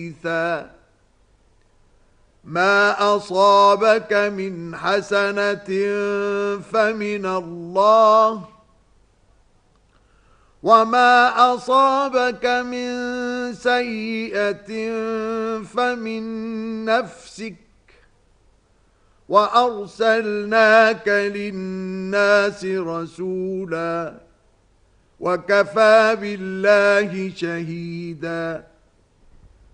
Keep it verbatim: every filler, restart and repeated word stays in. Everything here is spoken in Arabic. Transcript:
ما أصابك من حسنة فمن الله وما أصابك من سيئة فمن نفسك وأرسلناك للناس رسولا وكفى بالله شهيدا